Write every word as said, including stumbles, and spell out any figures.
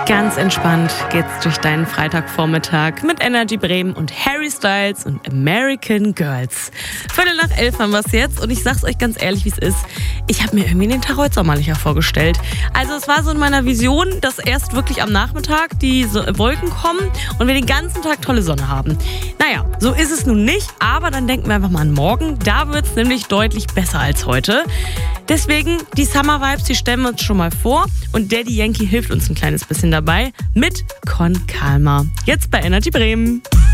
Ganz entspannt geht's durch deinen Freitagvormittag mit Energy Bremen und Harry Styles und American Girls. Viertel nach elf haben wir's jetzt und ich sag's euch ganz ehrlich, wie es ist. Ich habe mir irgendwie den Tag heute sommerlicher vorgestellt. Also es war so in meiner Vision, dass erst wirklich am Nachmittag die Wolken kommen und wir den ganzen Tag tolle Sonne haben. Naja, so ist es nun nicht, aber dann denken wir einfach mal an morgen. Da wird's nämlich deutlich besser als heute. Deswegen, die Summer Vibes, die stellen wir uns schon mal vor und Daddy Yankee hilft uns ein kleines bisschen dabei mit Con Calma. Jetzt bei Energy Bremen.